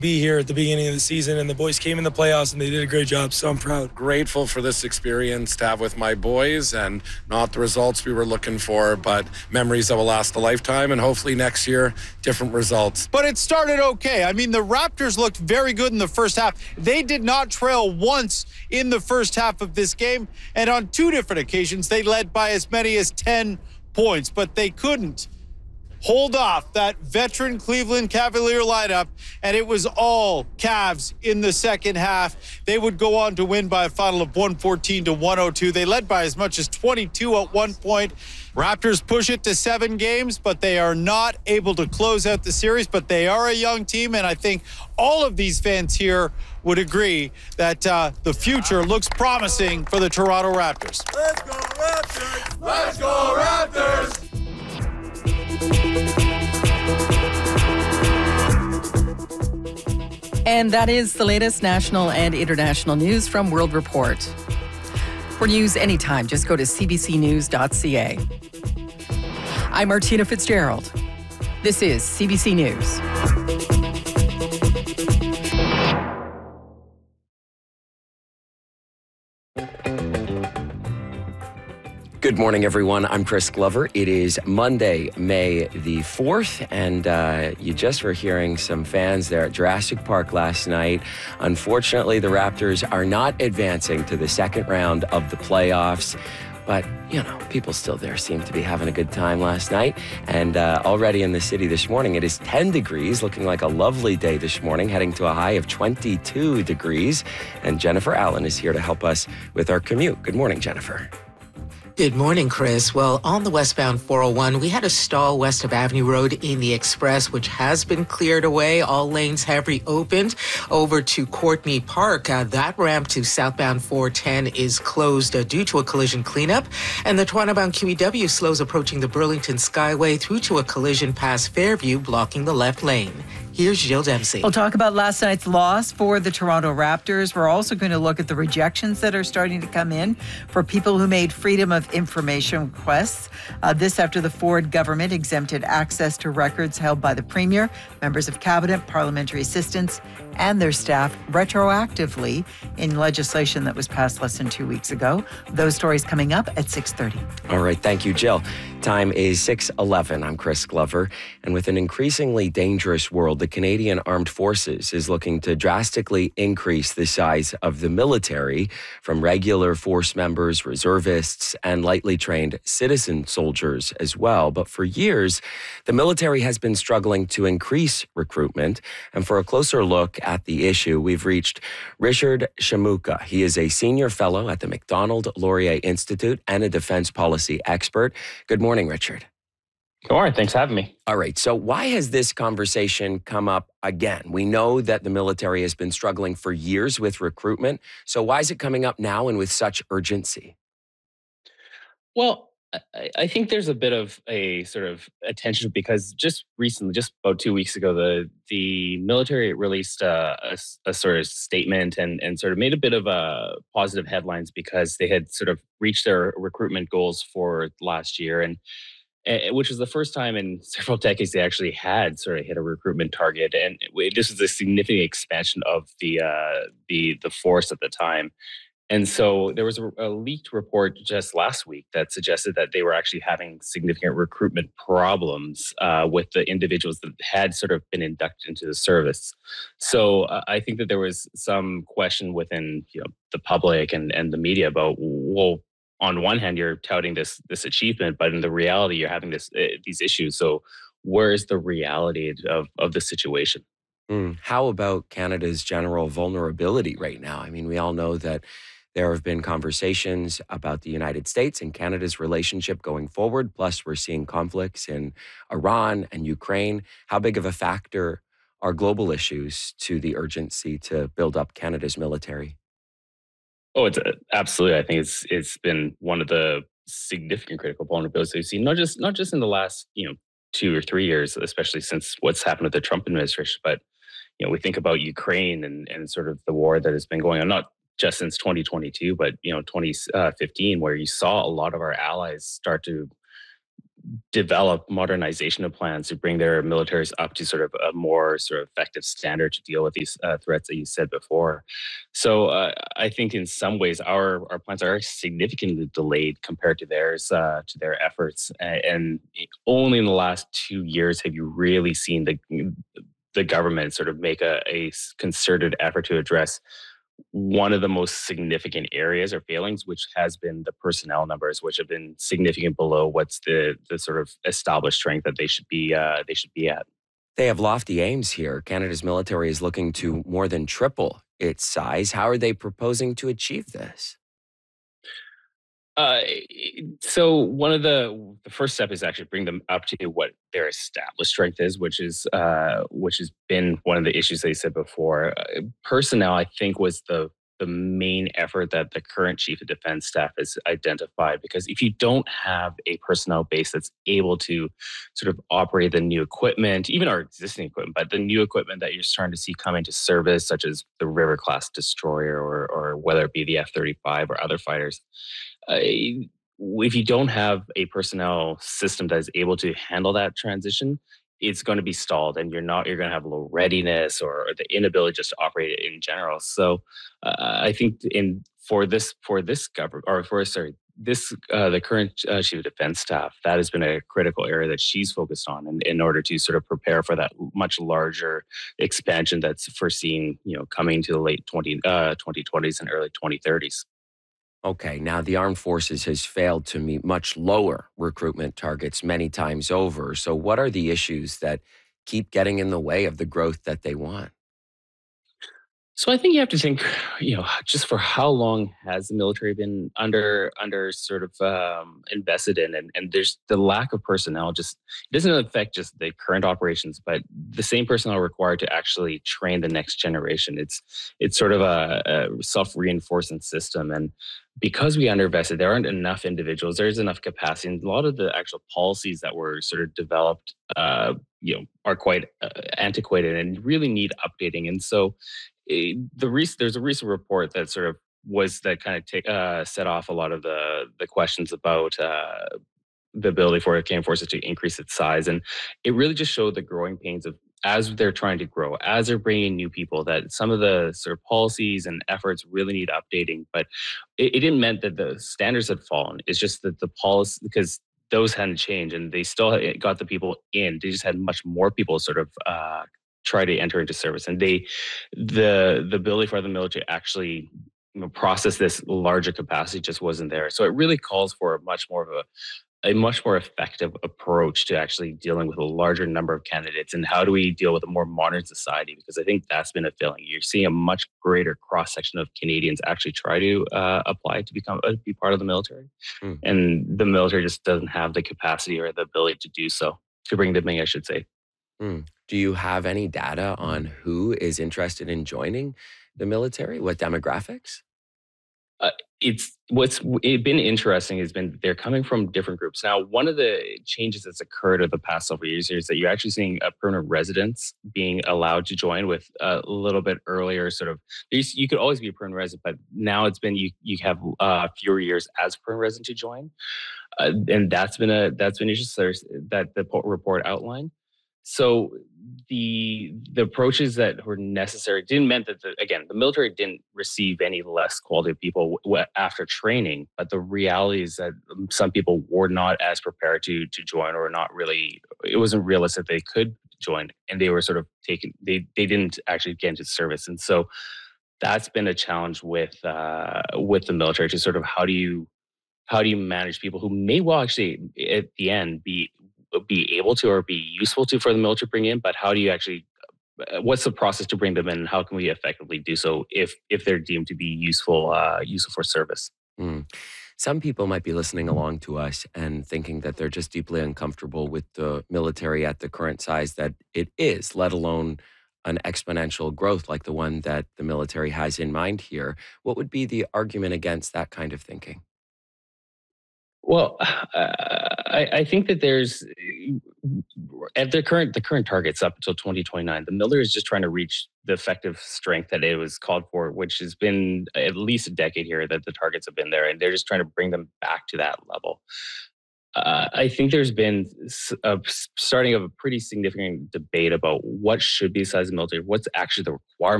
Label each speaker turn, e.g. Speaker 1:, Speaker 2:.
Speaker 1: be here at the beginning of the season, and the boys came in the playoffs and they did a great job, so I'm proud.
Speaker 2: Grateful for this experience to have with my boys, and not the results we were looking for, but memories that will last a lifetime, and hopefully next year, different results.
Speaker 3: But it started okay. I mean, the Raptors looked very good in the first half. They did not trail once in the first half of this game, and on two different occasions, they led by as many as 10 points, but they couldn't hold off that veteran Cleveland Cavalier lineup, and it was all Cavs in the second half. They would go on to win by a final of 114-102. They led by as much as 22 at one point. Raptors push it to 7 games, but they are not able to close out the series, but they are a young team, and I think all of these fans here would agree that the future looks promising for the Toronto Raptors.
Speaker 4: Let's go Raptors! Let's go Raptors!
Speaker 5: And that is the latest national and international news from World Report. For news anytime, just go to cbcnews.ca. I'm Martina Fitzgerald. This is CBC News.
Speaker 6: Good morning, everyone. I'm Chris Glover. It is Monday, May the 4th, and you just were hearing some fans there at Jurassic Park last night. Unfortunately, the Raptors are not advancing to the second round of the playoffs. But, you know, people still there seem to be having a good time last night. And already in the city this morning, it is 10 degrees, looking like a lovely day this morning, heading to a high of 22 degrees. And Jennifer Allen is here to help us with our commute. Good morning, Jennifer.
Speaker 7: Good morning, Chris. Well, on the westbound 401, we had a stall west of Avenue Road in the Express, which has been cleared away. All lanes have reopened. Over to Courtney Park, that ramp to southbound 410 is closed due to a collision cleanup. And the Toronto-bound QEW slows approaching the Burlington Skyway through to a collision past Fairview, blocking the left lane. Here's Jill Dempsey.
Speaker 5: We'll talk about last night's loss for the Toronto Raptors. We're also going to look at the rejections that are starting to come in for people who made freedom of information requests. This after the Ford government exempted access to records held by the Premier, members of Cabinet, parliamentary assistants, and their staff retroactively in legislation that was passed less than 2 weeks ago. Those stories coming up at 6:30.
Speaker 6: All right. Thank you, Jill. Time is 6:11. I'm Chris Glover. And with an increasingly dangerous world, the Canadian Armed Forces is looking to drastically increase the size of the military from regular force members, reservists, and lightly trained citizen soldiers as well. But for years, the military has been struggling to increase recruitment. And for a closer look at the issue, we've reached Richard Shamuka. He is a senior fellow at the Macdonald Laurier Institute and a defense policy expert. Good morning, Richard.
Speaker 8: All right, thanks for having me.
Speaker 6: All right, so why has this conversation come up again? We know that the military has been struggling for years with recruitment. So why is it coming up now and with such urgency?
Speaker 8: Well, I think there's a bit of a sort of attention because just recently, just about 2 weeks ago, the military released a sort of statement and sort of made a bit of a positive headlines because they had sort of reached their recruitment goals for last year, and which was the first time in several decades they actually had sort of hit a recruitment target, and this was a significant expansion of the force at the time. And so there was a leaked report just last week that suggested that they were actually having significant recruitment problems with the individuals that had sort of been inducted into the service. So I think that there was some question within the public and the media about, well, on one hand, you're touting this achievement, but in the reality, you're having these issues. So where's the reality of the situation?
Speaker 6: How about Canada's general vulnerability right now? I mean, we all know that there have been conversations about the United States and Canada's relationship going forward. Plus, we're seeing conflicts in Iran and Ukraine. How big of a factor are global issues to the urgency to build up Canada's military?
Speaker 8: Oh, it's absolutely. I think it's been one of the significant critical vulnerabilities we've seen, not just in the last 2 or 3 years, especially since what's happened with the Trump administration, but we think about Ukraine and sort of the war that has been going on, not just since 2022, but 2015, where you saw a lot of our allies start to develop modernization of plans to bring their militaries up to sort of a more sort of effective standard to deal with these threats that you said before. So I think in some ways our plans are significantly delayed compared to theirs, to their efforts. And only in the last 2 years have you really seen the government sort of make a concerted effort to address one of the most significant areas or failings, which has been the personnel numbers, which have been significant below what's the sort of established strength that they should be at.
Speaker 6: They have lofty aims here. Canada's military is looking to more than triple its size. How are they proposing to achieve this?
Speaker 8: Uh, so one of the first step is actually bring them up to what their established strength is, which has been one of the issues they said before. Personnel, I think, was the main effort that the current chief of defense staff has identified. Because if you don't have a personnel base that's able to sort of operate the new equipment, even our existing equipment, but the new equipment that you're starting to see come into service, such as the River class destroyer or whether it be the F-35 or other fighters, if you don't have a personnel system that is able to handle that transition, it's going to be stalled, and you're going to have low readiness or the inability just to operate it in general. So I think the current chief of defense staff, that has been a critical area that she's focused on in order to sort of prepare for that much larger expansion that's foreseen, coming to the late 2020s and early 2030s.
Speaker 6: Okay, now the armed forces has failed to meet much lower recruitment targets many times over. So what are the issues that keep getting in the way of the growth that they want?
Speaker 8: So I think you have to think, just for how long has the military been under sort of invested in, and there's the lack of personnel. Just it doesn't affect just the current operations, but the same personnel required to actually train the next generation. It's sort of a self-reinforcing system, and because we underinvested, there aren't enough individuals. There's enough capacity, and a lot of the actual policies that were sort of developed, are quite antiquated and really need updating. And so there's a recent report that sort of that kind of set off a lot of the questions about the ability for the Canadian Forces to increase its size, and it really just showed the growing pains of, as they're trying to grow, as they're bringing in new people, that some of the sort of policies and efforts really need updating. But it didn't mean that the standards had fallen. It's just that the policy, because those hadn't changed, and they still got the people in. They just had much more people sort of try to enter into service, and the ability for the military to actually process this larger capacity just wasn't there. So it really calls for a much more effective approach to actually dealing with a larger number of candidates, and how do we deal with a more modern society? Because I think that's been a failing. You're seeing a much greater cross section of Canadians actually try to apply to be part of the military, and the military just doesn't have the capacity or the ability to do so, to bring them in, I should say.
Speaker 6: Do you have any data on who is interested in joining the military? What demographics?
Speaker 8: It's been interesting has been they're coming from different groups. Now, one of the changes that's occurred over the past several years here is that you're actually seeing permanent residents being allowed to join with a little bit earlier sort of. You could always be a permanent resident, but now it's been you have fewer years as a permanent resident to join, and that's been interesting that the report outlined. So the approaches that were necessary didn't mean that the military didn't receive any less quality people after training, but the reality is that some people were not as prepared to join, or not really. It wasn't realistic they could join, and they were sort of taken. They didn't actually get into service, and so that's been a challenge with the military, to sort of how do you manage people who may well actually at the end be able to or be useful to for the military to bring in, but how do you actually, what's the process to bring them in, and how can we effectively do so if they're deemed to be useful for service?
Speaker 6: Some people might be listening along to us and thinking that they're just deeply uncomfortable with the military at the current size that it is, let alone an exponential growth like the one that the military has in mind here. What would be the argument against that kind of thinking?
Speaker 8: Well, I think that there's at the current targets up until 2029, the military is just trying to reach the effective strength that it was called for, which has been at least a decade here that the targets have been there, and they're just trying to bring them back to that level. I think there's been a starting of a pretty significant debate about what should be the size of the military, what's actually the requirement